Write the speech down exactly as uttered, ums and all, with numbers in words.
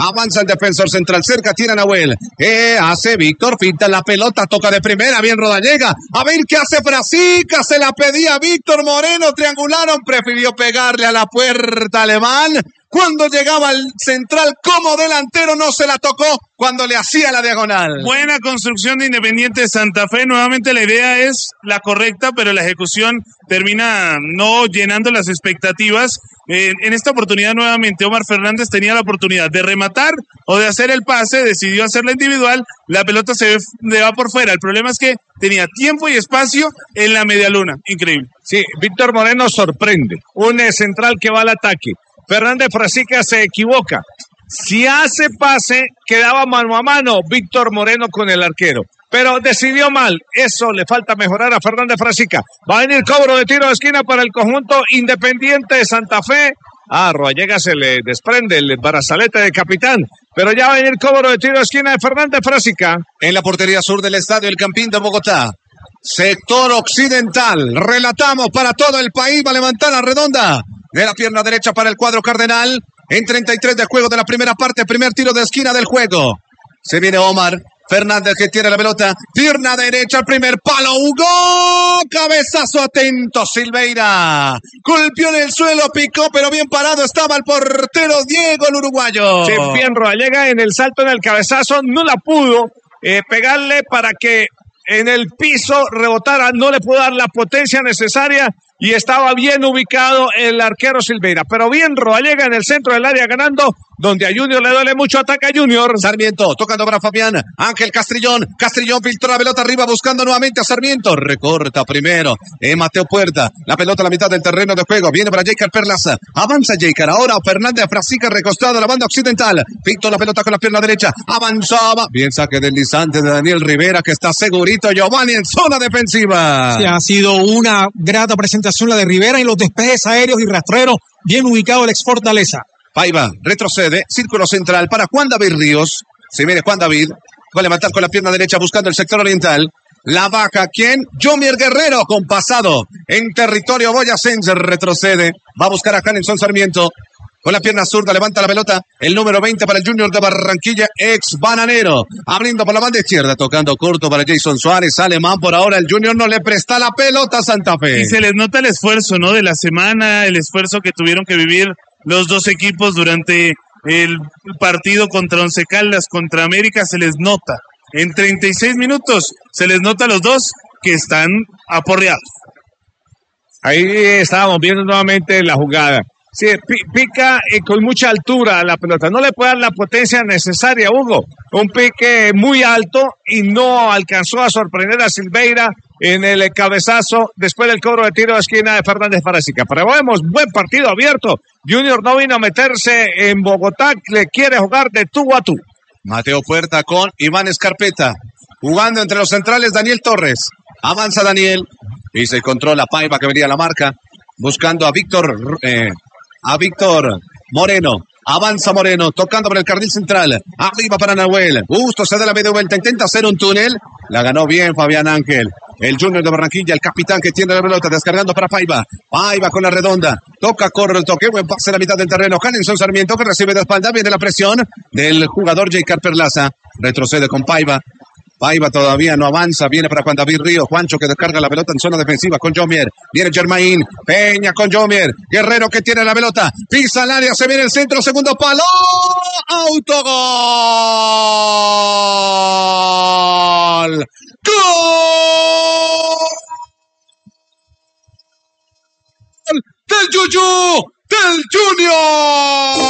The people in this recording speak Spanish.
Avanza el defensor central, cerca tiene a Nahuel. Eh, hace Víctor, finta la pelota, toca de primera, bien Rodallega. A ver qué hace Frasica, se la pedía Víctor Moreno, triangularon, prefirió pegarle a la puerta Alemán. Cuando llegaba al central como delantero no se la tocó cuando le hacía la diagonal. Buena construcción de Independiente de Santa Fe. Nuevamente la idea es la correcta, pero la ejecución termina no llenando las expectativas. Eh, en esta oportunidad nuevamente Omar Fernández tenía la oportunidad de rematar o de hacer el pase, decidió hacerla individual, la pelota se le va por fuera. El problema es que tenía tiempo y espacio en la medialuna. Increíble. Sí, Víctor Moreno sorprende. Un eh, central que va al ataque. Fernández Frasica se equivoca. Si hace pase, quedaba mano a mano Víctor Moreno con el arquero. Pero decidió mal. Eso le falta mejorar a Fernández Frasica. Va a venir cobro de tiro de esquina para el conjunto Independiente de Santa Fe. Ah, Rodallega se le desprende el brazalete de capitán. Pero ya va a venir cobro de tiro de esquina de Fernández Frasica. En la portería sur del estadio El Campín de Bogotá. Sector occidental. Relatamos para todo el país. Va a levantar la redonda. De la pierna derecha para el cuadro cardenal. En treinta y tres de juego de la primera parte. Primer tiro de esquina del juego. Se viene Omar Fernández que tiene la pelota. Pierna derecha al primer palo. Hugo. Cabezazo atento Silveira. Golpeó en el suelo. Picó pero bien parado. Estaba el portero Diego el uruguayo. Sí, bien Rodallega en el salto en el cabezazo. No la pudo eh, pegarle para que en el piso rebotara. No le pudo dar la potencia necesaria. Y estaba bien ubicado el arquero Silveira. Pero bien Rodallega en el centro del área ganando. Donde a Junior le duele mucho. Ataca a Junior. Sarmiento tocando para Fabián. Ángel Castrillón. Castrillón filtró la pelota arriba buscando nuevamente a Sarmiento. Recorta primero. Eh, Mateo Puerta. La pelota a la mitad del terreno de juego. Viene para Jeicar Perlaza. Avanza Jeicar. Ahora Fernández Frasica recostado a la banda occidental. Pintó la pelota con la pierna derecha. Avanzaba. Bien saque deslizante de Daniel Rivera que está segurito. Giovanni en zona defensiva. Sí, ha sido una grata presentación la de Rivera y los despejes aéreos y rastreros. Bien ubicado el ex Fortaleza. Paiva retrocede, círculo central para Juan David Ríos. Se viene Juan David, va a levantar con la pierna derecha buscando el sector oriental. La baja, ¿quién? Jomier Guerrero con pasado en territorio boyacense, retrocede. Va a buscar a Hanenson Sarmiento. Con la pierna zurda levanta la pelota. El número veinte para el Junior de Barranquilla, ex bananero. Abriendo por la banda izquierda, tocando corto para Jason Suárez. Alemán por ahora. El Junior no le presta la pelota a Santa Fe. Y se les nota el esfuerzo, ¿no? De la semana, el esfuerzo que tuvieron que vivir los dos equipos durante el partido contra Once Caldas, contra América. Se les nota. En treinta y seis minutos se les nota a los dos que están aporreados. Ahí estábamos viendo nuevamente la jugada. Sí, pica eh, con mucha altura la pelota. No le puede dar la potencia necesaria, Hugo. Un pique muy alto y no alcanzó a sorprender a Silveira en el cabezazo después del cobro de tiro de esquina de Fernández Frasica. Pero vemos, buen partido abierto. Junior no vino a meterse en Bogotá, le quiere jugar de tú a tú. Mateo Puerta con Iván Escarpeta. Jugando entre los centrales Daniel Torres. Avanza Daniel. Y se controla Paiva que venía a la marca. Buscando a Víctor... Eh, a Víctor Moreno. Avanza Moreno, tocando por el carril central. Arriba para Nahuel. Justo se da la media vuelta. Intenta hacer un túnel. La ganó bien Fabián Ángel. El Junior de Barranquilla, el capitán que tiene la pelota, descargando para Paiva. Paiva con la redonda. Toca, corre el toque. Buen pase a la mitad del terreno. Hanenson Sarmiento que recibe de espalda. Viene la presión del jugador Jeicar Perlaza. Retrocede con Paiva. Paiva todavía no avanza, viene para Juan David Río, Juancho que descarga la pelota en zona defensiva con Jomier, viene Germain, Peña con Jomier, Guerrero que tiene la pelota, pisa el área, se viene el centro, segundo palo, autogol, gol del Yuyu, del Junior.